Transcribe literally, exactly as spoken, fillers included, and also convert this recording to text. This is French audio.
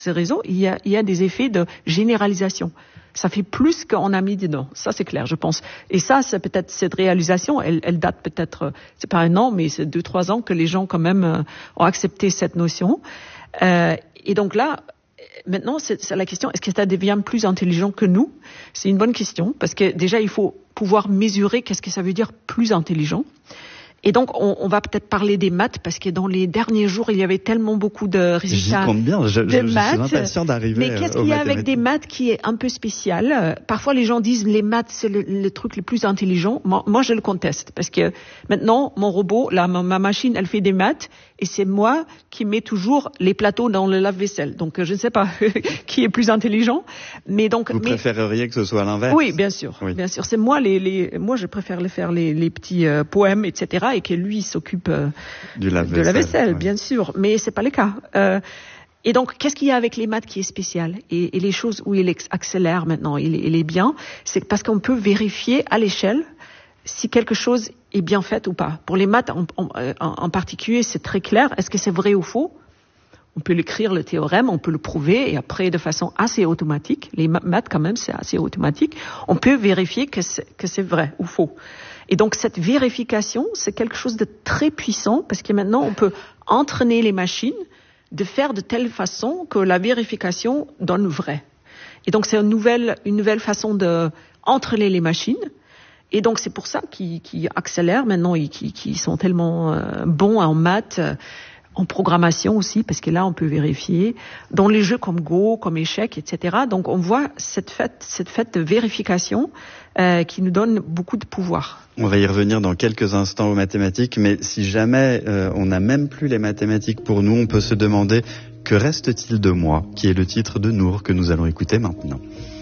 ces réseaux, il y a, il y a des effets de généralisation. Ça fait plus qu'on a mis dedans. Ça, c'est clair, je pense. Et ça, c'est peut-être cette réalisation, elle, elle date peut-être, c'est pas un an, mais c'est deux, trois ans que les gens quand même euh, ont accepté cette notion. Euh, et donc là, maintenant, c'est, c'est la question, est-ce que ça devient plus intelligent que nous? C'est une bonne question, parce que déjà, il faut pouvoir mesurer qu'est-ce que ça veut dire plus intelligent. Et donc, on, on va peut-être parler des maths, parce que dans les derniers jours, il y avait tellement beaucoup de résultats. J'y compte bien, je, de je, maths. je suis impatient d'arriver. Mais qu'est-ce qu'il y a avec des maths qui est un peu spécial? euh, Parfois, les gens disent les maths, c'est le, le truc le plus intelligent. Moi, moi, je le conteste, parce que maintenant, mon robot, là, ma, ma machine, elle fait des maths, et c'est moi qui mets toujours les plateaux dans le lave-vaisselle. Donc, euh, je ne sais pas qui est plus intelligent. Mais donc, vous mais... préféreriez que ce soit l'inverse? Oui, bien sûr, oui. bien sûr. C'est moi les, les, moi, je préfère les faire les, les petits euh, poèmes, et cetera. Et que lui s'occupe euh, du lave-vaisselle, de la vaisselle, ouais. bien sûr, mais c'est pas le cas. Euh, et donc, qu'est-ce qu'il y a avec les maths qui est spécial et, et les choses où il accélère maintenant, il, il est bien, c'est parce qu'on peut vérifier à l'échelle si quelque chose est bien fait ou pas. Pour les maths en, en, en particulier, c'est très clair. Est-ce que c'est vrai ou faux? On peut l'écrire, le théorème, on peut le prouver, et après, de façon assez automatique, les maths quand même, c'est assez automatique, on peut vérifier que c'est, que c'est vrai ou faux. Et donc, cette vérification, c'est quelque chose de très puissant, parce que maintenant, on peut entraîner les machines de faire de telle façon que la vérification donne vrai. Et donc, c'est une nouvelle, une nouvelle façon de entraîner les machines. Et donc, c'est pour ça qu'ils, qu'ils accélèrent maintenant, et qu'ils, qu'ils sont tellement euh, bons en maths, euh, en programmation aussi, parce que là, on peut vérifier dans les jeux comme Go, comme échecs, et cetera. Donc, on voit cette fête, cette fête de vérification euh, qui nous donne beaucoup de pouvoir. On va y revenir dans quelques instants aux mathématiques, mais si jamais euh, on n'a même plus les mathématiques pour nous, on peut se demander que reste-t-il de moi, qui est le titre de Nour que nous allons écouter maintenant.